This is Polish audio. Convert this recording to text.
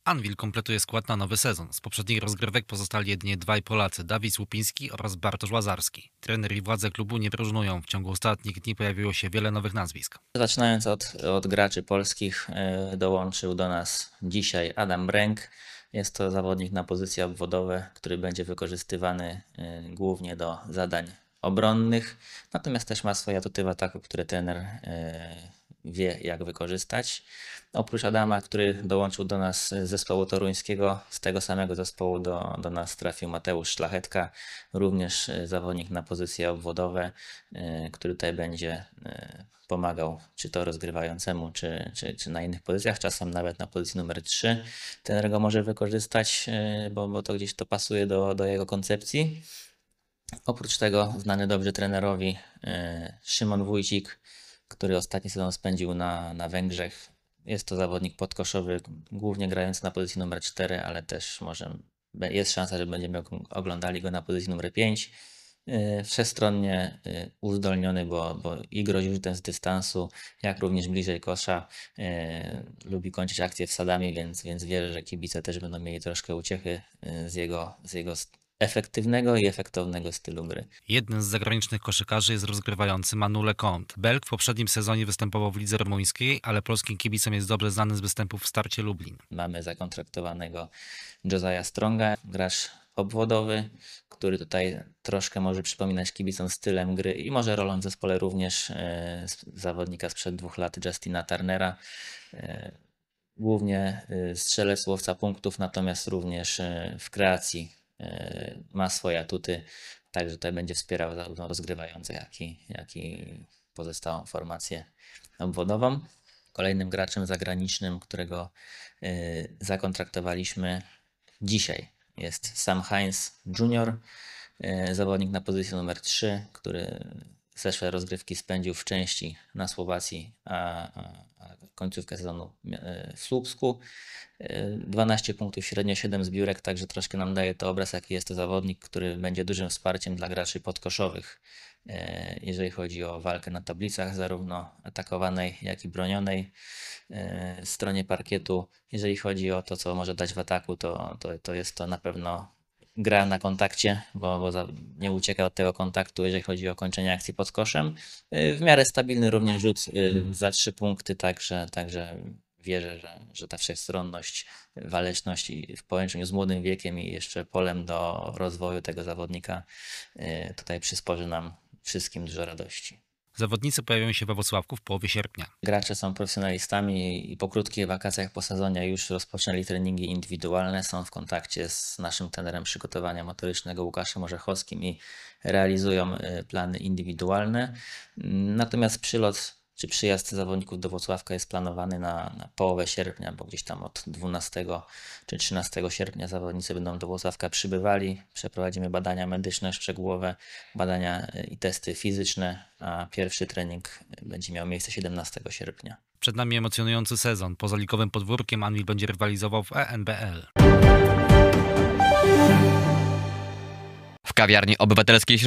Anwil kompletuje skład na nowy sezon. Z poprzednich rozgrywek pozostali jedynie dwaj Polacy, Dawid Słupiński oraz Bartosz Łazarski. Trener i władze klubu nie próżnują. W ciągu ostatnich dni pojawiło się wiele nowych nazwisk. Zaczynając od graczy polskich, dołączył do nas dzisiaj Adam Bręk. Jest to zawodnik na pozycje obwodowe, który będzie wykorzystywany głównie do zadań obronnych. Natomiast też ma swoje atuty w ataku, które trener wie, jak wykorzystać. Oprócz Adama, który dołączył do nas z zespołu toruńskiego, z tego samego zespołu do nas trafił Mateusz Szlachetka, również zawodnik na pozycje obwodowe, który tutaj będzie pomagał czy to rozgrywającemu, czy na innych pozycjach, czasem nawet na pozycji numer 3. Trener go może wykorzystać, bo to gdzieś to pasuje do jego koncepcji. Oprócz tego znany dobrze trenerowi Szymon Wójcik, który ostatni sezon spędził na Węgrzech. Jest to zawodnik podkoszowy, głównie grający na pozycji numer 4, ale też jest szansa, że będziemy oglądali go na pozycji numer 5. Wszechstronnie uzdolniony, bo i grozi rzutem z dystansu, jak również bliżej kosza. Lubi kończyć akcje wsadami, więc wierzę, że kibice też będą mieli troszkę uciechy z jego efektywnego i efektownego stylu gry. Jednym z zagranicznych koszykarzy jest rozgrywający Manu Lecomte. Belg w poprzednim sezonie występował w lidze rumuńskiej, ale polskim kibicom jest dobrze znany z występów w Starcie Lublin. Mamy zakontraktowanego Josiah Stronga, gracz obwodowy, który tutaj troszkę może przypominać kibicom stylem gry i może rolą w zespole również zawodnika sprzed 2 lat Justina Turnera. Głównie strzelec, łowca punktów, natomiast również w kreacji ma swoje atuty, także tutaj będzie wspierał zarówno rozgrywających, jak i pozostałą formację obwodową. Kolejnym graczem zagranicznym, którego zakontraktowaliśmy dzisiaj, jest Sam Heinz Jr., zawodnik na pozycji numer 3, który zeszłe rozgrywki spędził w części na Słowacji, a końcówkę sezonu w Słupsku. 12 punktów, średnio 7 zbiórek, także troszkę nam daje to obraz, jaki jest to zawodnik, który będzie dużym wsparciem dla graczy podkoszowych, jeżeli chodzi o walkę na tablicach, zarówno atakowanej, jak i bronionej stronie parkietu. Jeżeli chodzi o to, co może dać w ataku, to jest to na pewno gra na kontakcie, bo nie ucieka od tego kontaktu, jeżeli chodzi o kończenie akcji pod koszem. W miarę stabilny również rzut za 3 punkty, także wierzę, że ta wszechstronność, waleczność w połączeniu z młodym wiekiem i jeszcze polem do rozwoju tego zawodnika tutaj przysporzy nam wszystkim dużo radości. Zawodnicy pojawią się we Włocławku w połowie sierpnia. Gracze są profesjonalistami i po krótkich wakacjach po sezonie już rozpoczęli treningi indywidualne. Są w kontakcie z naszym trenerem przygotowania motorycznego Łukaszem Orzechowskim i realizują plany indywidualne. Natomiast przyjazd zawodników do Włocławka jest planowany na połowę sierpnia, bo gdzieś tam od 12 czy 13 sierpnia zawodnicy będą do Włocławka przybywali. Przeprowadzimy badania medyczne szczegółowe, badania i testy fizyczne, a pierwszy trening będzie miał miejsce 17 sierpnia. Przed nami emocjonujący sezon. Poza ligowym podwórkiem Anwil będzie rywalizował w ENBL. W kawiarni obywatelskiej